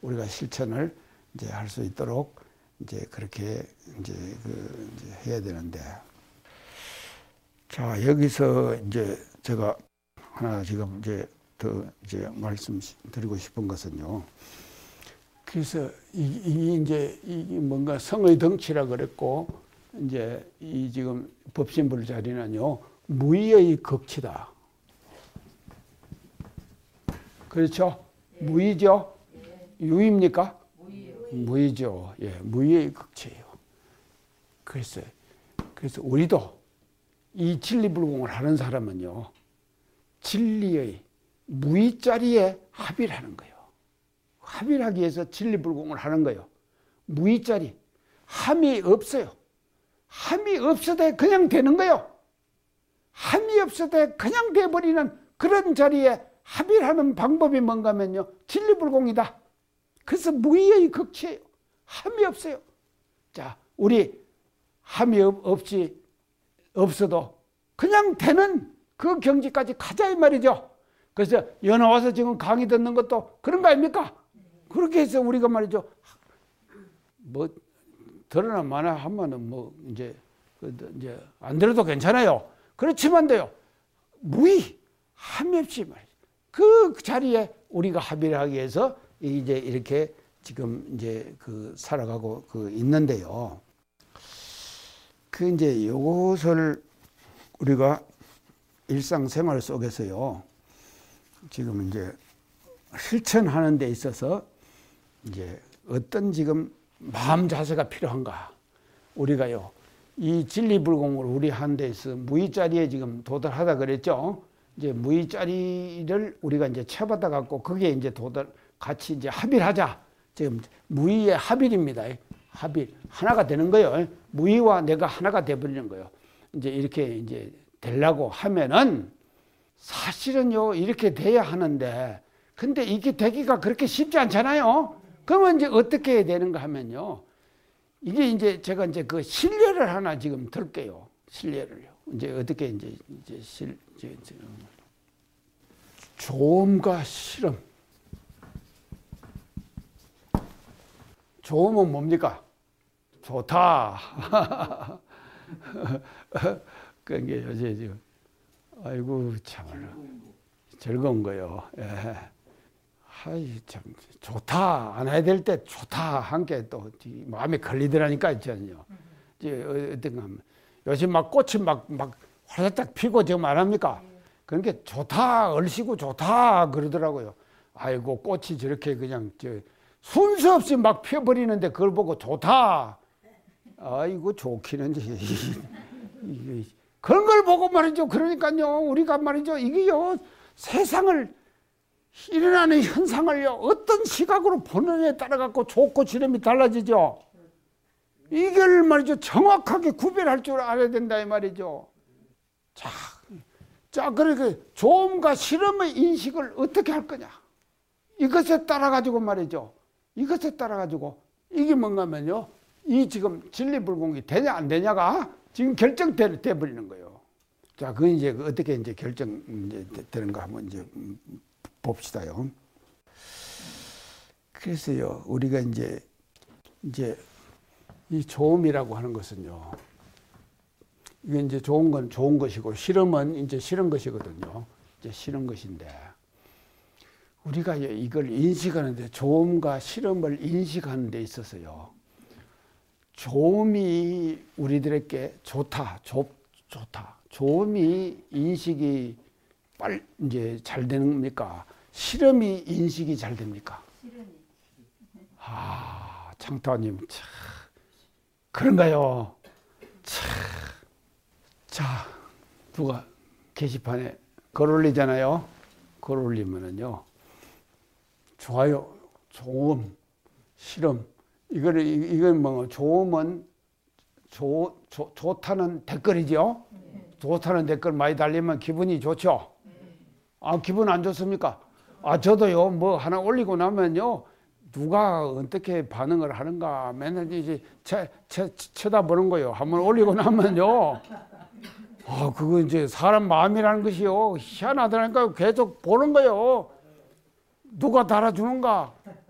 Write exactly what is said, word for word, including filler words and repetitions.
우리가 실천을 이제 할 수 있도록 이제 그렇게 이제 그 이제 해야 되는데. 자, 여기서 이제 제가 하나 지금 이제 더 이제 말씀드리고 싶은 것은요. 그래서 이, 이 이제 이 뭔가 성의 덩치라 그랬고, 이제 이 지금 법신불 자리는요, 무의의 극치다. 그렇죠? 예. 무의죠? 예. 유입니까? 무의. 무의죠. 예, 무의의 극치예요. 그래서 그래서 우리도 이 진리불공을 하는 사람은요, 진리의 무의 자리에 합의를 하는 거예요. 합의를 하기 위해서 진리불공을 하는 거예요. 무의 자리. 함이 없어요. 함이 없어도 그냥 되는 거예요. 함이 없어도 그냥 돼버리는 그런 자리에 합의를 하는 방법이 뭔가 하면요, 진리불공이다. 그래서 무의의 극치예요. 함이 없어요. 자, 우리 함이 없이 없어도 그냥 되는 그 경지까지 가자 이 말이죠. 그래서 연화 와서 지금 강의 듣는 것도 그런 거 아닙니까? 그렇게 해서 우리가 말이죠, 뭐 들으나 마나 하면은 뭐 이제 이제 안 들어도 괜찮아요. 그렇지만도요, 무의 함이 없이 말이죠. 그 자리에 우리가 합의를 하기 위해서 이제 이렇게 지금 이제 그 살아가고 그 있는데요. 그 이제 이것을 우리가 일상생활 속에서요, 지금 이제 실천하는 데 있어서 이제 어떤 지금 마음 자세가 필요한가. 우리가요, 이 진리불공을 우리 한 데서 무의 자리에 지금 도달하다 그랬죠. 이제 무의 자리를 우리가 이제 채받아 갖고 거기에 이제 도달, 같이 이제 합의를 하자. 지금 무의의 합의입니다. 합의. 하나가 되는 거예요. 무의와 내가 하나가 돼버리는 거예요. 이제 이렇게 이제 되려고 하면은 사실은요, 이렇게 돼야 하는데, 근데 이게 되기가 그렇게 쉽지 않잖아요. 그러면 이제 어떻게 해야 되는가 하면요, 이게 이제 제가 이제 그 신뢰를 하나 지금 들게요. 신뢰를요. 이제 어떻게 이제 이제 실 이제 조음과 실험. 조음은 뭡니까? 좋다. 그게 요새 지금 아이고 참말로 즐거운 거요. 예. 아이 참 좋다. 안 해야 될 때 좋다. 한 게 또 마음에 걸리더라니까 있잖아요. 이제 어떤 하면 요즘 막 꽃이 막 막 화사짝 피고 지금 안 합니까? 그러니까 좋다. 얼씨구 좋다 그러더라고요. 아이고 꽃이 저렇게 그냥 저 순서 없이 막 펴버리는데 그걸 보고 좋다. 아이고 좋기는 그런 걸 보고 말이죠. 그러니까요, 우리가 말이죠, 이게요, 세상을 일어나는 현상을요, 어떤 시각으로 보느냐에 따라 갖고 좋고 싫음이 달라지죠. 이걸 말이죠, 정확하게 구별할 줄 알아야 된다 이 말이죠. 자, 자, 그러니까 좋음과 싫음의 인식을 어떻게 할 거냐. 이것에 따라 가지고 말이죠. 이것에 따라 가지고 이게 뭔가면요, 이 지금 진리불공이 되냐 안 되냐가 지금 결정돼 버리는 거예요. 자, 그 이제 어떻게 이제 결정 이제 되는가 한번 이제 봅시다요. 그래서요, 우리가 이제 이제 이 조음이라고 하는 것은요, 이게 이제 좋은 건 좋은 것이고 싫음은 이제 싫은 것이거든요. 이제 싫은 것인데 우리가 이걸 인식하는데, 조음과 싫음을 인식하는 데 있어서요, 조음이 우리들에게 좋다, 좋, 좋다. 조음이 인식이 빨 이제 잘 됩니까? 싫음이 인식이 잘 됩니까? 싫음이. 아, 창타님, 참 그런가요? 참. 자, 누가 게시판에 글 올리잖아요. 글 올리면은요, 좋아요, 조음, 싫음. 이거를, 이건 뭐, 조음은 좋, 좋, 좋다는 댓글이죠. 네. 좋다는 댓글 많이 달리면 기분이 좋죠. 네. 아, 기분 안 좋습니까? 아, 저도요, 뭐 하나 올리고 나면요, 누가 어떻게 반응을 하는가 맨날 이제 쳐, 쳐, 쳐다보는 거예요. 한번 올리고 나면요. 아, 그거 이제 사람 마음이라는 것이요, 희한하다니까요. 계속 보는 거예요. 누가 달아주는가?